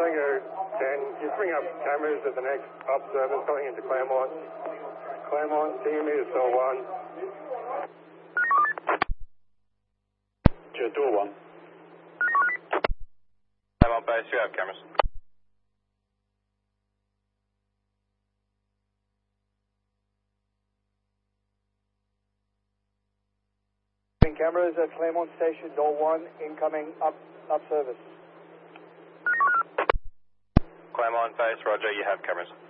Stringer 10, you bring up cameras at the next up service going into Claremont. Claremont, team is still 1. Door 1. Claremont base, you have cameras. Cameras at Claremont Station, door 1, incoming up service. Claremont base, roger, you have cameras.